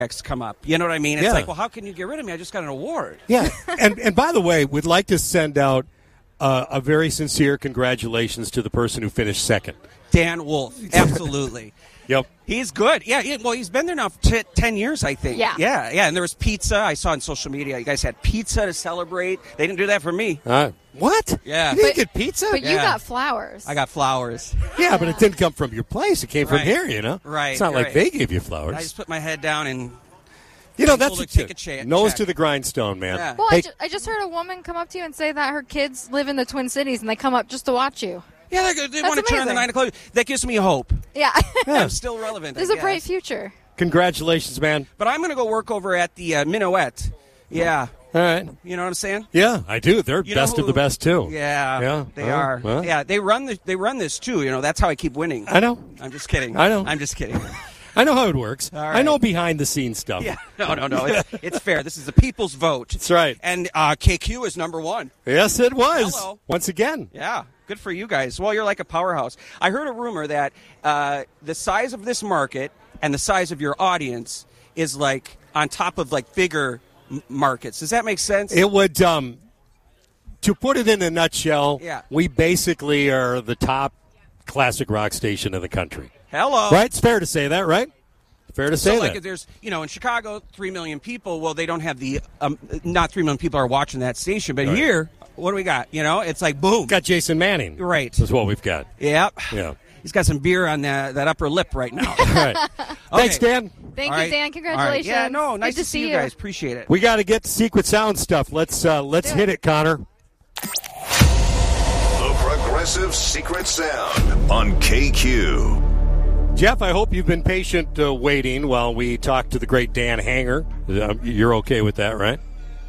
come up. You know what I mean? It's like, well, how can you get rid of me? I just got an award. Yeah. and by the way, we'd like to send out a very sincere congratulations to the person who finished second. Dan Wolf. Absolutely. Yep. He's good. Yeah, he's been there now for 10 years, I think. Yeah. Yeah. And there was pizza. I saw on social media you guys had pizza to celebrate. They didn't do that for me. What? Yeah. You didn't get pizza? But you got flowers. I got flowers. Yeah, but it didn't come from your place. It came from here, you know? Right. It's not like they gave you flowers. I just put my head down and... that's nose to the grindstone, man. Yeah. Well, I just heard a woman come up to you and say that her kids live in the Twin Cities and they come up just to watch you. Yeah, they want to turn on the 9 o'clock. That gives me hope. Yeah. I'm still relevant. There's a bright future. Congratulations, man. But I'm going to go work over at the Minuet. Yeah. All right. You know what I'm saying? Yeah, I do. They're best of the best, too. Yeah. They are. Well. Yeah, they run this, too. You know, that's how I keep winning. I know. I'm just kidding. I know. I'm just kidding. I know how it works. Right. I know behind-the-scenes stuff. Yeah. No. It's fair. This is the people's vote. That's right. And KQ is number one. Yes, it was. Hello. Once again. Yeah. Good for you guys. Well, you're like a powerhouse. I heard a rumor that the size of this market and the size of your audience is like on top of like bigger markets. Does that make sense? It would, to put it in a nutshell, we basically are the top classic rock station in the country. Hello. Right? It's fair to say that, right? Fair to say so, like, that. if there's, in Chicago, 3 million people, well, they don't have the, not 3 million people are watching that station, but here, what do we got? It's like, boom. Got Jason Manning. Right. That's what we've got. Yep. Yeah. He's got some beer on that upper lip right now. All right. Thanks, Dan. Thank you, Dan. Congratulations. Yeah, no, nice Good to see you guys. Appreciate it. We got to get Secret Sound stuff. Let's hit it, Connor. The Progressive Secret Sound on KQ. Jeff, I hope you've been patient waiting while we talk to the great Dan Hanger. You're okay with that, right?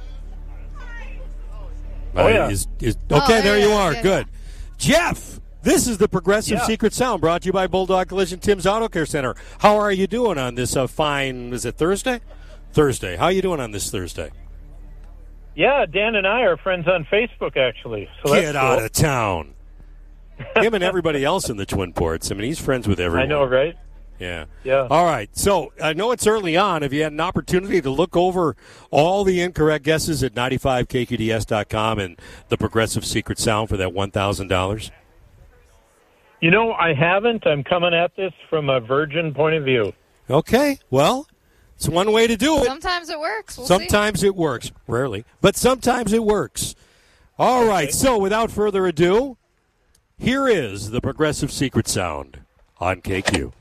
Oh, yeah. There you are. Good. Jeff, this is the Progressive Secret Sound brought to you by Bulldog Collision Tim's Auto Care Center. How are you doing on this fine, is it Thursday? Thursday. How are you doing on this Thursday? Yeah, Dan and I are friends on Facebook, actually. So Get out of town. Him and everybody else in the Twin Ports. I mean, he's friends with everyone. I know, right? Yeah. Yeah. All right. So I know it's early on. Have you had an opportunity to look over all the incorrect guesses at 95KQDS.com and the Progressive Secret Sound for that $1,000? I haven't. I'm coming at this from a virgin point of view. Okay. Well, it's one way to do it. Sometimes it works. Sometimes it works. Rarely. But sometimes it works. All right. So without further ado, here is the Progressive Secret Sound on KQ.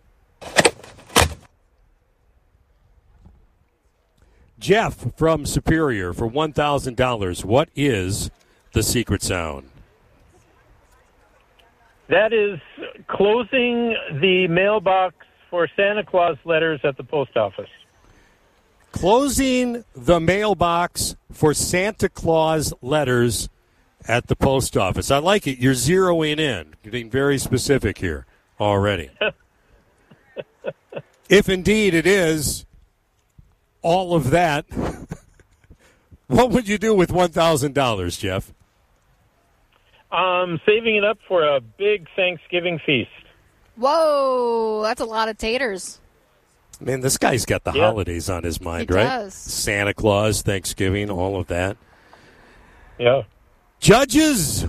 Jeff from Superior for $1,000. What is the Secret Sound? That is closing the mailbox for Santa Claus letters at the post office. Closing the mailbox for Santa Claus letters at the post office. I like it. You're zeroing in, getting very specific here already. If indeed it is all of that, what would you do with $1,000, Jeff? Saving it up for a big Thanksgiving feast. Whoa, that's a lot of taters. Man, this guy's got the holidays on his mind, He right? does. Santa Claus, Thanksgiving, all of that. Yeah. Judges.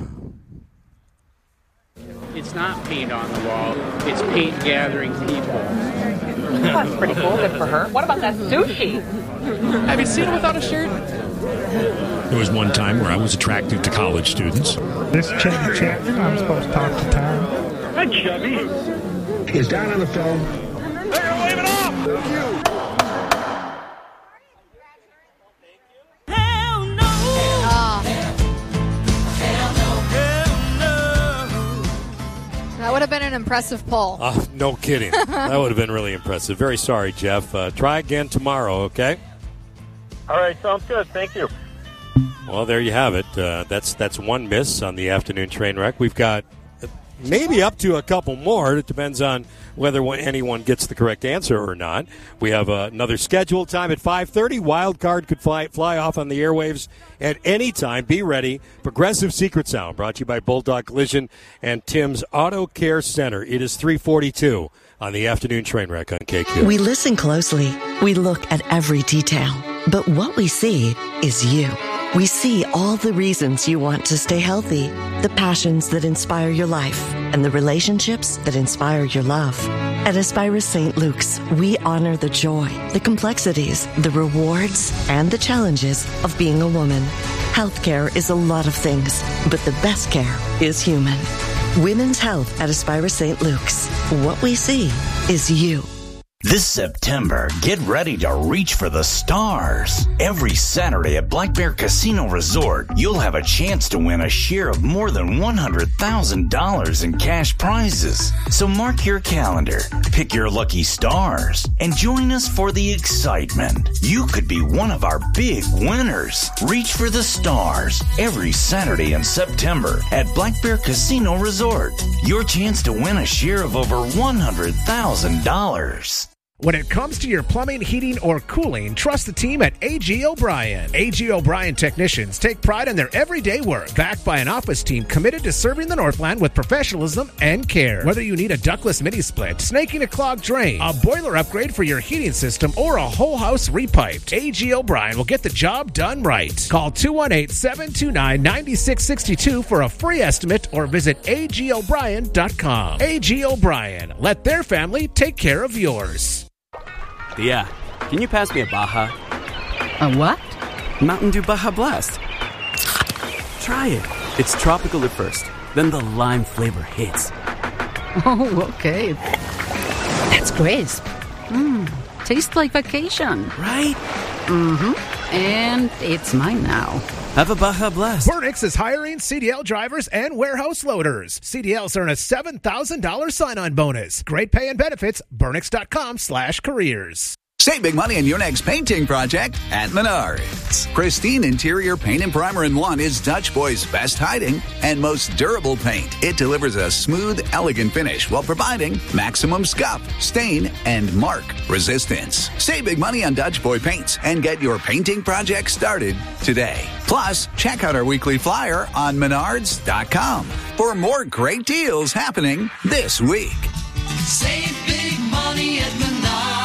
It's not paint on the wall. It's paint gathering people. That's pretty cool. Good for her. What about that sushi? Have you seen it without a shirt? There was one time where I was attracted to college students. This is Chevy Chapman. I'm supposed to talk to Tom. Hi, Chevy. Is Don on the phone? They're waving off. Thank you. That would have been an impressive poll. No kidding. That would have been really impressive. Very sorry, Jeff. Try again tomorrow, okay? All right, sounds good. Thank you. Well, there you have it. That's one miss on the afternoon train wreck. We've got maybe up to a couple more. It depends on whether anyone gets the correct answer or not. We have another scheduled time at 5:30. Wild card could fly off on the airwaves at any time. Be ready. Progressive Secret Sound brought to you by Bulldog Collision and Tim's Auto Care Center. It is 3:42 on the afternoon train wreck on KQ. We listen closely. We look at every detail. But what we see is you. We see all the reasons you want to stay healthy, the passions that inspire your life, and the relationships that inspire your love. At Aspira St. Luke's, we honor the joy, the complexities, the rewards, and the challenges of being a woman. Healthcare is a lot of things, but the best care is human. Women's health at Aspira St. Luke's. What we see is you. This September, get ready to reach for the stars. Every Saturday at Black Bear Casino Resort, you'll have a chance to win a share of more than $100,000 in cash prizes. So mark your calendar, pick your lucky stars, and join us for the excitement. You could be one of our big winners. Reach for the stars every Saturday in September at Black Bear Casino Resort. Your chance to win a share of over $100,000. When it comes to your plumbing, heating, or cooling, trust the team at A.G. O'Brien. A.G. O'Brien technicians take pride in their everyday work, backed by an office team committed to serving the Northland with professionalism and care. Whether you need a ductless mini-split, snaking a clogged drain, a boiler upgrade for your heating system, or a whole house repiped, A.G. O'Brien will get the job done right. Call 218-729-9662 for a free estimate or visit agobrien.com. A.G. O'Brien. Let their family take care of yours. Tia, can you pass me a Baja? A what? Mountain Dew Baja Blast. Try it. It's tropical at first, then the lime flavor hits. Oh, okay. That's crisp. Tastes like vacation. Right? Mm-hmm. And it's mine now. Have a Baja Blast. Burnix is hiring CDL drivers and warehouse loaders. CDLs earn a $7,000 sign-on bonus. Great pay and benefits. Burnix.com/careers. Save big money on your next painting project at Menards. Pristine interior paint and primer in one is Dutch Boy's best hiding and most durable paint. It delivers a smooth, elegant finish while providing maximum scuff, stain, and mark resistance. Save big money on Dutch Boy paints and get your painting project started today. Plus, check out our weekly flyer on Menards.com for more great deals happening this week. Save big money at Menards.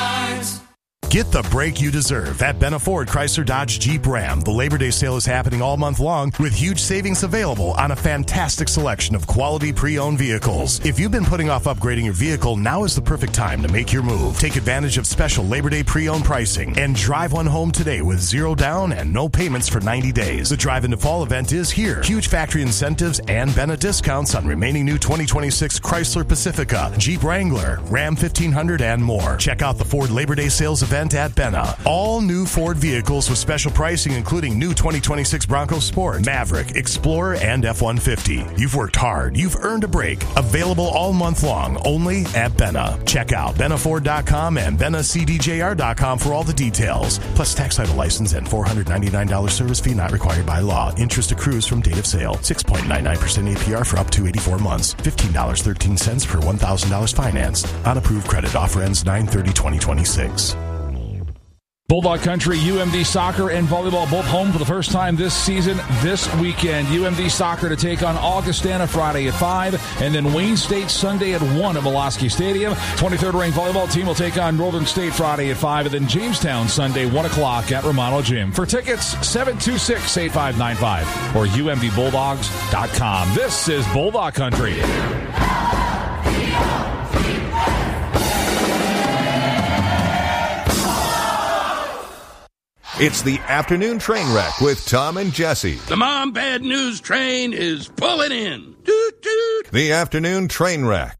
Get the break you deserve at Benna Ford Chrysler Dodge Jeep Ram. The Labor Day sale is happening all month long with huge savings available on a fantastic selection of quality pre-owned vehicles. If you've been putting off upgrading your vehicle, now is the perfect time to make your move. Take advantage of special Labor Day pre-owned pricing and drive one home today with zero down and no payments for 90 days. The Drive into Fall event is here. Huge factory incentives and Benna discounts on remaining new 2026 Chrysler Pacifica, Jeep Wrangler, Ram 1500, and more. Check out the Ford Labor Day sales event at Benna. All new Ford vehicles with special pricing, including new 2026 Bronco Sport, Maverick, Explorer, and F-150. You've worked hard. You've earned a break. Available all month long, only at Benna. Check out BennaFord.com and BennaCDJR.com for all the details. Plus tax title license and $499 service fee not required by law. Interest accrues from date of sale. 6.99% APR for up to 84 months. $15.13 per $1,000 financed. On approved credit. Offer ends 9/30/2026. Bulldog Country, UMD Soccer and Volleyball both home for the first time this season, this weekend. UMD Soccer to take on Augustana Friday at 5, and then Wayne State Sunday at 1 at Molosky Stadium. 23rd ranked volleyball team will take on Northern State Friday at 5, and then Jamestown Sunday, 1 o'clock at Romano Gym. For tickets, 726-8595 or umdbulldogs.com. This is Bulldog Country. It's the afternoon train wreck with Tom and Jesse. The Mom Bad News train is pulling in. Toot, toot. The afternoon train wreck.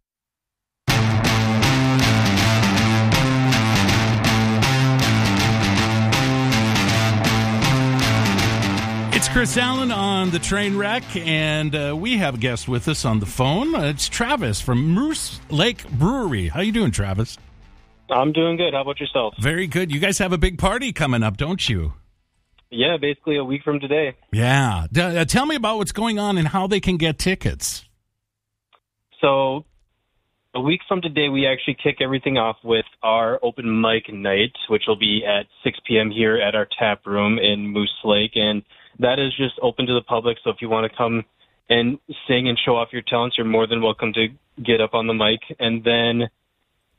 It's Chris Allen on the train wreck, and we have a guest with us on the phone. It's Travis from Moose Lake Brewery. How you doing, Travis? I'm doing good. How about yourself? Very good. You guys have a big party coming up, don't you? Yeah, basically a week from today. Yeah. Tell me about what's going on and how they can get tickets. So a week from today, we actually kick everything off with our open mic night, which will be at 6 p.m. here at our tap room in Moose Lake. And that is just open to the public. So if you want to come and sing and show off your talents, you're more than welcome to get up on the mic. And then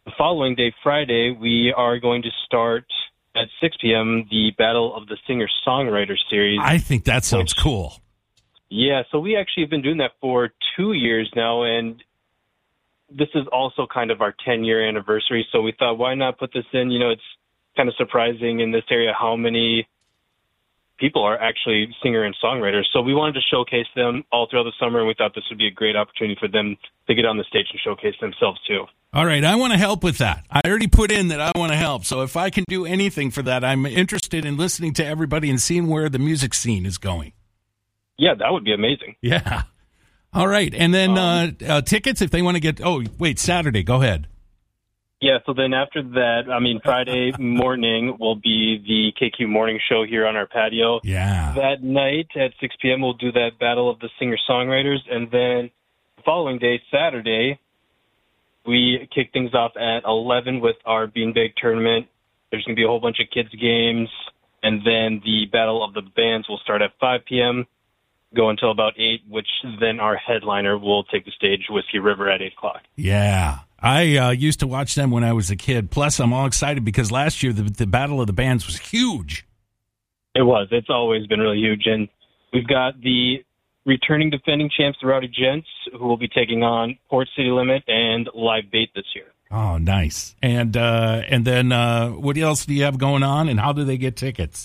the following day, Friday, we are going to start at 6 p.m. the Battle of the Singer-Songwriter Series. I think that sounds cool. Yeah, so we actually have been doing that for 2 years now, and this is also kind of our 10-year anniversary, so we thought, why not put this in? It's kind of surprising in this area how many people are actually singer and songwriters. So we wanted to showcase them all throughout the summer, and we thought this would be a great opportunity for them to get on the stage and showcase themselves too. All right, I want to help with that. I already put in that I want to help. So if I can do anything for that, I'm interested in listening to everybody and seeing where the music scene is going. Yeah, that would be amazing. Yeah. All right, and then tickets if they want to get... Oh, wait, Saturday. Go ahead. Yeah, so then after that, Friday morning will be the KQ morning show here on our patio. Yeah. That night at 6 p.m. we'll do that Battle of the Singer-Songwriters, and then the following day, Saturday, we kick things off at 11 with our Beanbag tournament. There's going to be a whole bunch of kids' games, and then the Battle of the Bands will start at 5 p.m., go until about 8, which then our headliner will take the stage, Whiskey River, at 8 o'clock. Yeah. I used to watch them when I was a kid. Plus, I'm all excited because last year the Battle of the Bands was huge. It was. It's always been really huge. And we've got the returning defending champs, the Rowdy Gents, who will be taking on Port City Limit and Live Bait this year. Oh, nice. And then what else do you have going on, and how do they get tickets?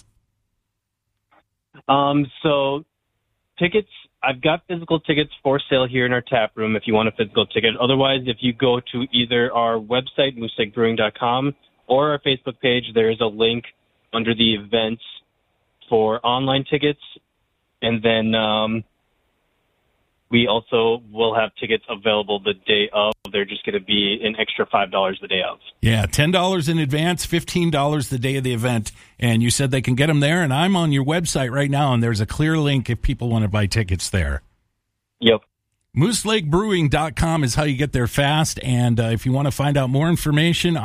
So tickets, I've got physical tickets for sale here in our tap room if you want a physical ticket. Otherwise, if you go to either our website, mooseslakebrewing.com, or our Facebook page, there is a link under the events for online tickets. And then we also will have tickets available the day of. They're just going to be an extra $5 the day of. Yeah, $10 in advance, $15 the day of the event. And you said they can get them there, and I'm on your website right now, and there's a clear link if people want to buy tickets there. Yep. MooseLakeBrewing.com is how you get there fast, and if you want to find out more information,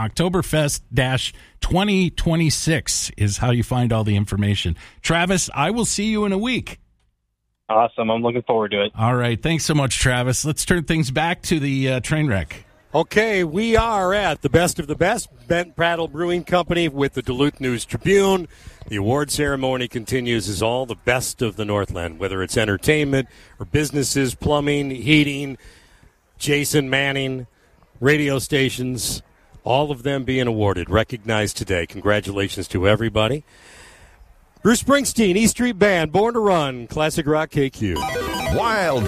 Oktoberfest-2026 is how you find all the information. Travis, I will see you in a week. Awesome. I'm looking forward to it. All right. Thanks so much, Travis. Let's turn things back to the train wreck. Okay, we are at the Best of the Best, Bent Prattle Brewing Company with the Duluth News Tribune. The award ceremony continues as all the best of the Northland, whether it's entertainment or businesses, plumbing, heating, Jason Manning, radio stations, all of them being awarded, recognized today. Congratulations to everybody. Bruce Springsteen, E Street Band, Born to Run, Classic Rock KQ. Wild